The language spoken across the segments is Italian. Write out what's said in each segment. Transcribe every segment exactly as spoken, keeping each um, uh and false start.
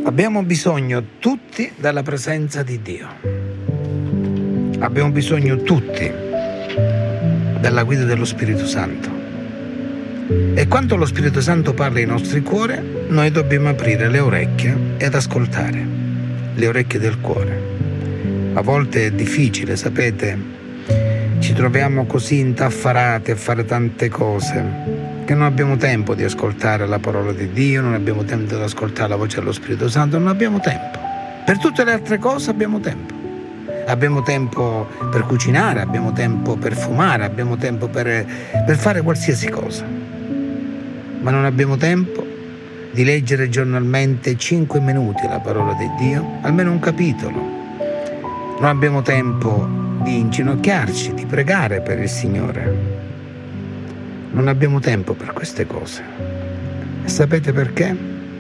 Abbiamo bisogno tutti della presenza di Dio. Abbiamo bisogno tutti della guida dello Spirito Santo. E quando lo Spirito Santo parla ai nostri cuori, noi dobbiamo aprire le orecchie ed ascoltare, le orecchie del cuore. A volte è difficile, sapete, ci troviamo così intaffarati a fare tante cose che non abbiamo tempo di ascoltare la parola di Dio, non abbiamo tempo di ascoltare la voce dello Spirito Santo, non abbiamo tempo. Per tutte le altre cose abbiamo tempo. Abbiamo tempo per cucinare, abbiamo tempo per fumare, abbiamo tempo per, per fare qualsiasi cosa. Ma non abbiamo tempo di leggere giornalmente cinque minuti la parola di Dio, almeno un capitolo. Non abbiamo tempo di inginocchiarci, di pregare per il Signore. Non abbiamo tempo per queste cose. E sapete perché?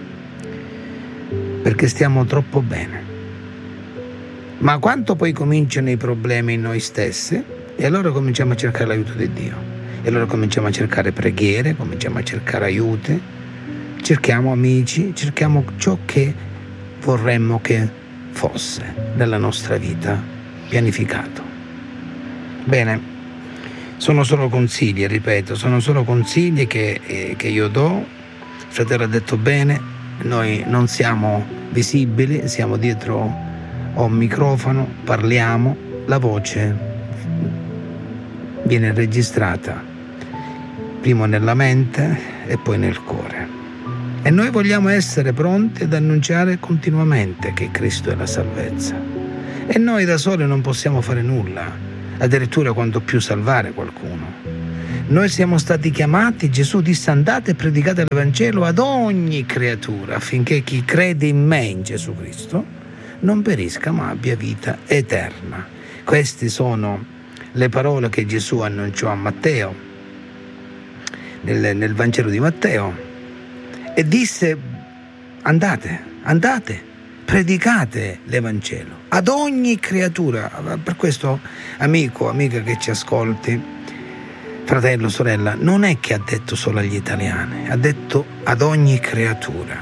Perché stiamo troppo bene. Ma quando poi cominciano i problemi in noi stessi, e allora cominciamo a cercare l'aiuto di Dio. E allora cominciamo a cercare preghiere, cominciamo a cercare aiuti, cerchiamo amici, cerchiamo ciò che vorremmo che fosse nella nostra vita pianificato. Bene, sono solo consigli, ripeto, sono solo consigli che, eh, che io do. Il fratello ha detto bene, noi non siamo visibili, siamo dietro a un microfono, parliamo, la voce viene registrata prima nella mente e poi nel cuore. E noi vogliamo essere pronti ad annunciare continuamente che Cristo è la salvezza. E noi da soli non possiamo fare nulla, addirittura quanto più salvare qualcuno. Noi siamo stati chiamati, Gesù disse: andate e predicate l'Evangelo ad ogni creatura, affinché chi crede in me, in Gesù Cristo, non perisca ma abbia vita eterna. Queste sono le parole che Gesù annunciò a Matteo, nel, nel Vangelo di Matteo, e disse: andate, andate, predicate l'Evangelo ad ogni creatura. Per questo, amico, amica che ci ascolti, fratello, sorella, non è che ha detto solo agli italiani, ha detto ad ogni creatura.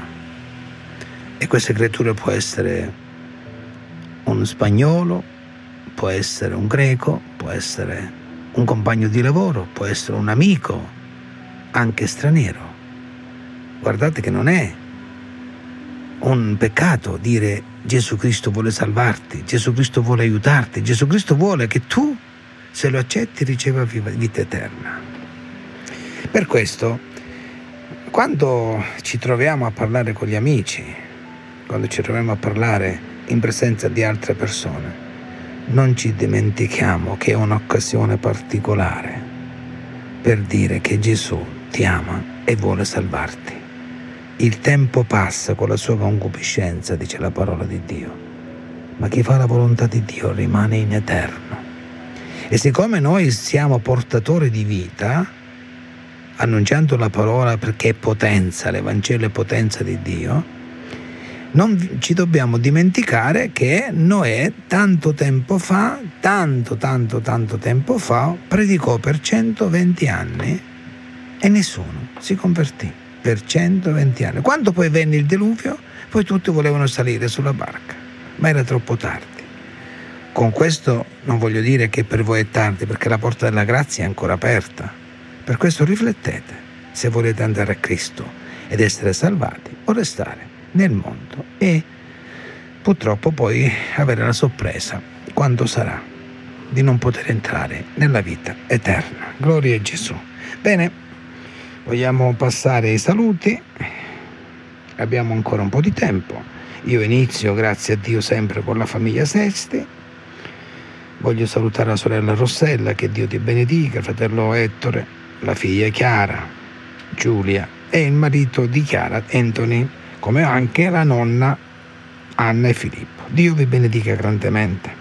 E questa creatura può essere un spagnolo, può essere un greco, può essere un compagno di lavoro, può essere un amico, anche straniero. Guardate che non è un peccato dire Gesù Cristo vuole salvarti, Gesù Cristo vuole aiutarti, Gesù Cristo vuole che tu, se lo accetti, riceva vita eterna. Per questo, quando ci troviamo a parlare con gli amici, quando ci troviamo a parlare in presenza di altre persone, non ci dimentichiamo che è un'occasione particolare per dire che Gesù ti ama e vuole salvarti. Il tempo passa con la sua concupiscenza, dice la parola di Dio, ma chi fa la volontà di Dio rimane in eterno. E siccome noi siamo portatori di vita, annunciando la parola perché è potenza, l'Evangelo è potenza di Dio, non ci dobbiamo dimenticare che Noè tanto tempo fa, tanto, tanto, tanto tempo fa, predicò per centoventi anni e nessuno si convertì per centoventi anni. Quando poi venne il diluvio, poi tutti volevano salire sulla barca, ma era troppo tardi. Con questo non voglio dire che per voi è tardi, perché la porta della grazia è ancora aperta. Per questo riflettete se volete andare a Cristo ed essere salvati o restare nel mondo e purtroppo poi avere la sorpresa, quando sarà, di non poter entrare nella vita eterna. Gloria a Gesù. Bene, vogliamo passare ai saluti. Abbiamo ancora un po' di tempo. Io inizio, grazie a Dio, sempre con la famiglia Sesti. Voglio salutare la sorella Rossella, che Dio ti benedica, il fratello Ettore, la figlia Chiara, Giulia, e il marito di Chiara, Anthony, come anche la nonna Anna e Filippo. Dio vi benedica grandemente.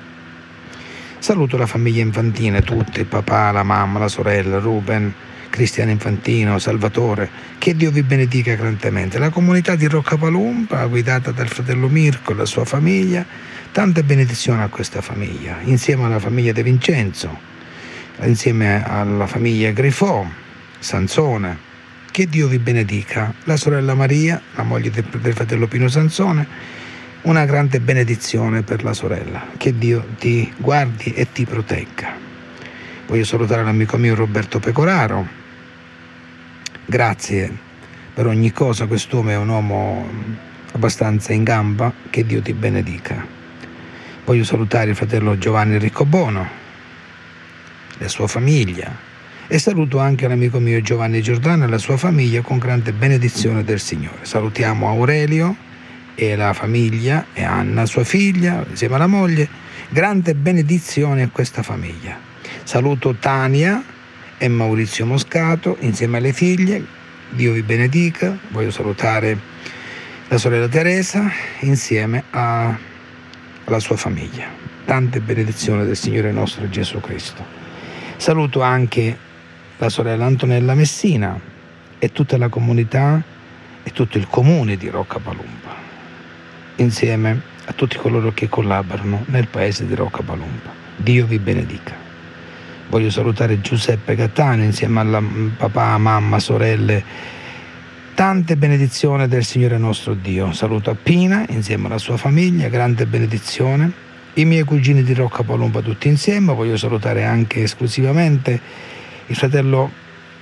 Saluto la famiglia Infantine, tutti, il papà, la mamma, la sorella, Ruben, Cristiano Infantino, Salvatore. Che Dio vi benedica grandemente. La comunità di Roccapalumba, guidata dal fratello Mirko e la sua famiglia, tante benedizioni a questa famiglia, insieme alla famiglia De Vincenzo, insieme alla famiglia Grifò, Sansone, Che Dio vi benedica. La sorella Maria, la moglie del, del fratello Pino Sansone, una grande benedizione per la sorella. Che Dio ti guardi e ti protegga. Voglio salutare l'amico mio Roberto Pecoraro. Grazie per ogni cosa, quest'uomo è un uomo abbastanza in gamba. Che Dio ti benedica. Voglio salutare il fratello Giovanni Riccobono, la sua famiglia, e saluto anche l'amico mio Giovanni Giordano e la sua famiglia con grande benedizione del Signore. Salutiamo Aurelio e la famiglia e Anna, sua figlia, insieme alla moglie. Grande benedizione a questa famiglia. Saluto Tania e Maurizio Moscato insieme alle figlie. Dio vi benedica. Voglio salutare la sorella Teresa insieme a, alla sua famiglia. Tante benedizioni del Signore nostro Gesù Cristo. Saluto anche la sorella Antonella Messina e tutta la comunità e tutto il comune di Roccapalumba, insieme a tutti coloro che collaborano nel paese di Roccapalumba. Dio vi benedica. Voglio salutare Giuseppe Gattani insieme alla papà, mamma, sorelle. Tante benedizioni del Signore nostro Dio. Saluto a Pina insieme alla sua famiglia, grande benedizione. I miei cugini di Roccapalumba tutti insieme. Voglio salutare anche esclusivamente il fratello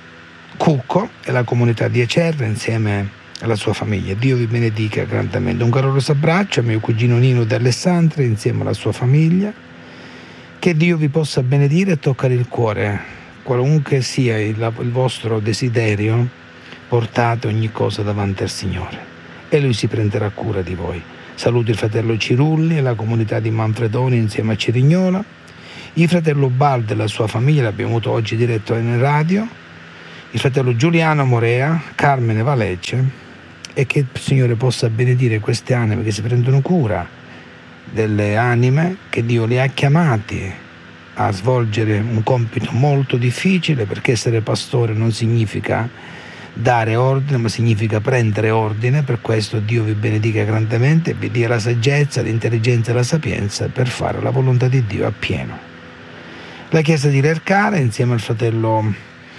Cucco e la comunità di Ecerra insieme alla sua famiglia. Dio vi benedica grandemente. Un caloroso abbraccio a mio cugino Nino di Alessandria insieme alla sua famiglia. Che Dio vi possa benedire e toccare il cuore. Qualunque sia il, il vostro desiderio, portate ogni cosa davanti al Signore e Lui si prenderà cura di voi. Saluto il fratello Cirulli e la comunità di Manfredoni insieme a Cirignola. Il fratello Baldo e la sua famiglia, l'abbiamo avuto oggi diretto in radio, il fratello Giuliano Morea, Carmine Valecce, e che il Signore possa benedire queste anime che si prendono cura delle anime, che Dio li ha chiamati a svolgere un compito molto difficile, perché essere pastore non significa dare ordine, ma significa prendere ordine. Per questo Dio vi benedica grandemente e vi dia la saggezza, l'intelligenza e la sapienza per fare la volontà di Dio appieno. La chiesa di Lercara insieme al fratello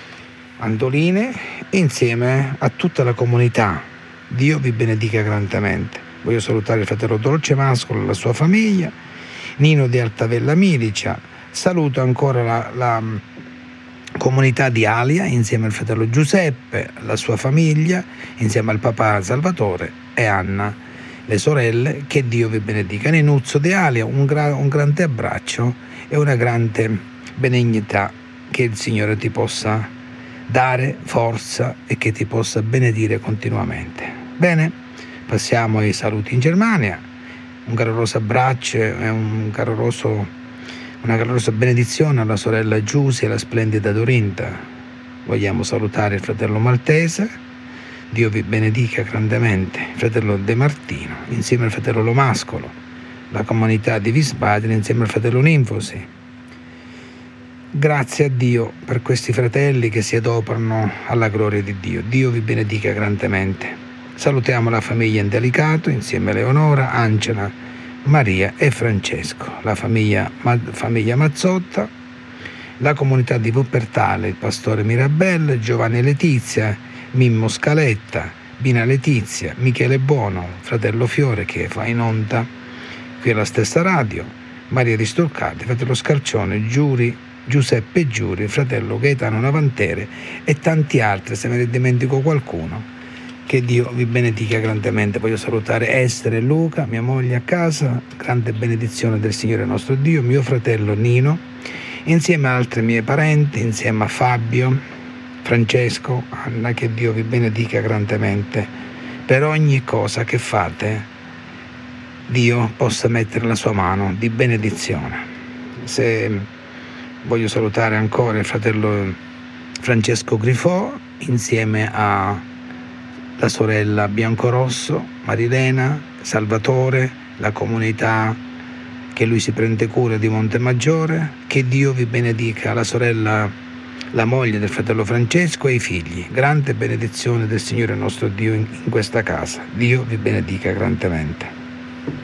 Andoline e insieme a tutta la comunità. Dio vi benedica grandemente. Voglio salutare il fratello Dolce Mascolo e la sua famiglia, Nino di Altavella Milicia. Saluto ancora la, la comunità di Alia insieme al fratello Giuseppe, la sua famiglia, insieme al papà Salvatore e Anna, le sorelle. Che Dio vi benedica. Ninuzzo di Alia, un, gra- un grande abbraccio e una grande benignità. Che il Signore ti possa dare forza e che ti possa benedire continuamente. Bene, passiamo ai saluti in Germania. Un caloroso abbraccio e un caloroso, una calorosa benedizione alla sorella Giusi e alla splendida Dorinda. Vogliamo salutare il fratello Maltese. Dio vi benedica grandemente. Il fratello De Martino insieme al fratello Lomascolo, la comunità di Wiesbaden insieme al fratello Ninfosi. Grazie a Dio per questi fratelli che si adoperano alla gloria di Dio. Dio vi benedica grandemente. Salutiamo la famiglia Indelicato insieme a Leonora, Angela, Maria e Francesco, la famiglia, famiglia Mazzotta, la comunità di Wuppertale, il pastore Mirabelle, Giovanni e Letizia, Mimmo Scaletta, Bina Letizia, Michele Bono, fratello Fiore che fa in onda qui alla stessa radio, Maria Ristorcati, fratello Scarcione, Giuri, Giuseppe Giuri, fratello Gaetano Navantere e tanti altri. Se me ne dimentico qualcuno, che Dio vi benedica grandemente. Voglio salutare Esther e Luca, mia moglie a casa, grande benedizione del Signore nostro Dio, mio fratello Nino, insieme ad altri miei parenti, insieme a Fabio, Francesco, Anna. Che Dio vi benedica grandemente. Per ogni cosa che fate, Dio possa mettere la sua mano di benedizione. Se voglio salutare ancora il fratello Francesco Grifò insieme a la sorella Biancorosso, Marilena, Salvatore, la comunità che lui si prende cura di Montemaggiore. Che Dio vi benedica, la sorella, la moglie del fratello Francesco e i figli. Grande benedizione del Signore nostro Dio in, in questa casa. Dio vi benedica grandemente.